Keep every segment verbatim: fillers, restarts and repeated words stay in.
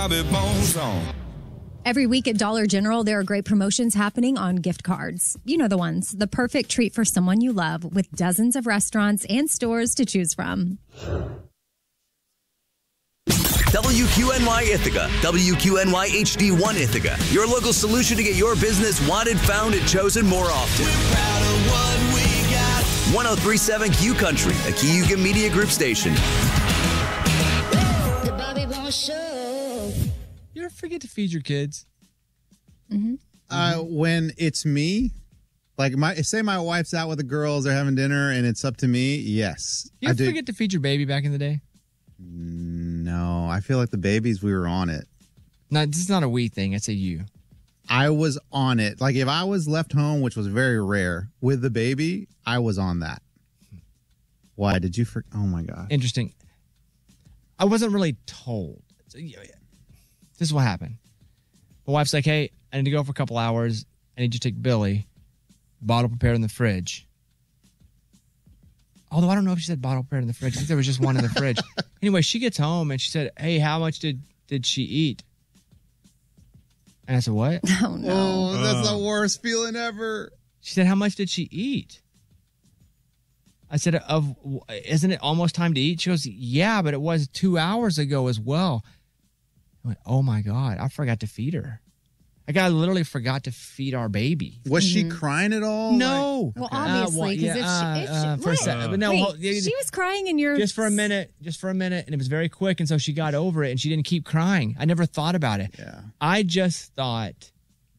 Bobby Bones on. Every week at Dollar General, there are great promotions happening on gift cards. You know the ones, the perfect treat for someone you love, with dozens of restaurants and stores to choose from. W Q N Y Ithaca, W Q N Y H D one Ithaca, your local solution to get your business wanted, found, and chosen more often. We're proud of what we got. one oh three point seven Q Country, a Cayuga Media Group station. The Bobby Bones Show. You ever forget to feed your kids? Mm-hmm. Uh, when it's me, like my say my wife's out with the girls, they're having dinner, and it's up to me. Yes, You I ever do. forget to feed your baby back in the day? No, I feel like the babies, we were on it. No, this is not a we thing. It's a you. I was on it. Like if I was left home, which was very rare, with the baby, I was on that. Why did you? For- oh my god! Interesting. I wasn't really told. So, yeah, yeah. This is what happened. My wife's like, "Hey, I need to go for a couple hours. I need you to take Billy. Bottle prepared in the fridge." Although I don't know if she said bottle prepared in the fridge. I think there was just one in the fridge. Anyway, she gets home and she said, "Hey, how much did, did she eat?" And I said, "What?" Oh, no. Oh, that's the worst feeling ever. She said, "How much did she eat?" I said, "Of isn't it almost time to eat?" She goes, "Yeah, but it was two hours ago as well." I went, "Oh my God, I forgot to feed her. Like I literally forgot to feed our baby." Was she crying at all? No. Well, Uh, obviously, well, because yeah, if she, if she uh, uh, for a wait, second, but no, wait, hold- yeah, she was crying in your just for a minute, just for a minute, and it was very quick, and so she got over it, and she didn't keep crying. I never thought about it. Yeah. I just thought,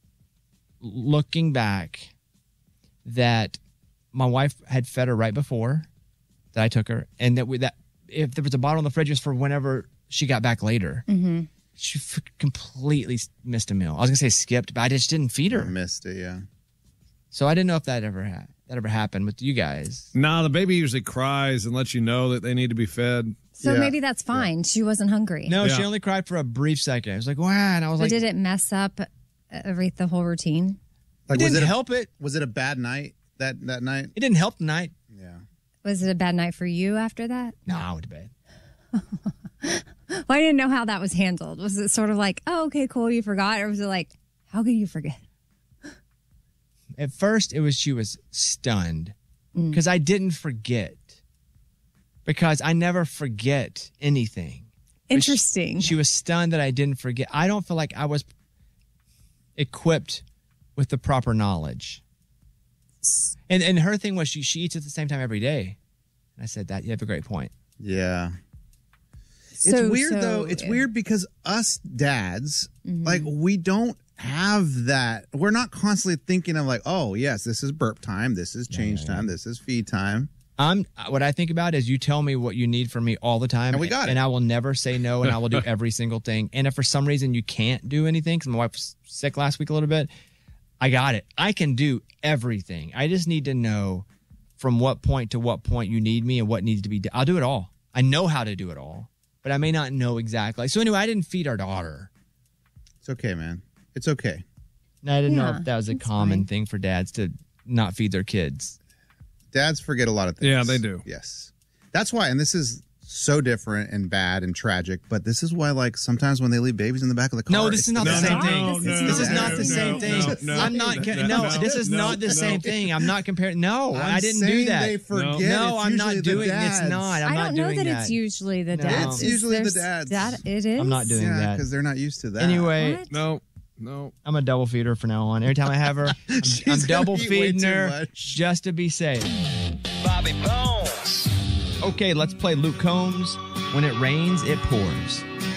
looking back, that my wife had fed her right before that I took her, and that we, that if there was a bottle in the fridge, it was for whenever she got back later. Mm-hmm. She f- completely missed a meal. I was gonna say skipped, but I just didn't feed her. I missed it, yeah. So I didn't know if that ever had that ever happened with you guys. Nah, the baby usually cries and lets you know that they need to be fed. So Yeah. maybe that's fine. She wasn't hungry. No, she Yeah. only cried for a brief second. It was like, wow, and I was But like, did it mess up every the whole routine? Like, it was didn't it a, help it. Was it a bad night that that night? It didn't help tonight. Yeah. Was it a bad night for you after that? No, I went to bed. Well, I didn't know how that was handled. Was it sort of like, oh, okay, cool, you forgot? Or was it like, how could you forget? At first, it was she was stunned because I didn't forget. Because I never forget anything. But she- Interesting. She, was stunned that I didn't forget. I don't feel like I was equipped with the proper knowledge. And and her thing was she she eats at the same time every day. And I said that you have a great point. Yeah. So- it's weird so- though. It's weird because us dads, like we don't have that. We're not constantly thinking of like, oh yes, this is burp time, this is change time, this is feed time. I'm what I think about is you tell me what you need from me all the time, And we got it. and I will never say no, and I will do every single thing. And if for some reason you can't do anything, because my wife was sick last week a little bit, I got it. I can do everything. I just need to know from what point to what point you need me and what needs to be done. I'll do it all. I know how to do it all, but I may not know exactly. So anyway, I didn't feed our daughter. It's okay, man. It's okay. And I didn't know Yeah, if that was a that's common fine. thing for dads to not feed their kids. Dads forget a lot of things. Yeah, they do. Yes. That's why, and this is so different and bad and tragic, but this is why, like, sometimes when they leave babies in the back of the car. No, this it's is not the dad. same No, thing. no, This, no, this is no, not the no, same no, thing. no, I'm not. no, No, no, this is no, not the no. same thing. I'm not comparing. No, I'm I didn't do saying that. They forget. No, It's I'm not usually the doing. It's dads. not. I'm I not don't know doing that, that. it's usually the No. dads. It's Is usually the there's dads. Dad, it is. I'm not doing Yeah, that. because they're not used to that. Anyway, What? No, no. I'm a double feeder from now on. Every time I have her, I'm, She's I'm gonna double eat way feeding too her much. just to be safe. Bobby Bones. Okay, let's play Luke Combs. When it rains, it pours.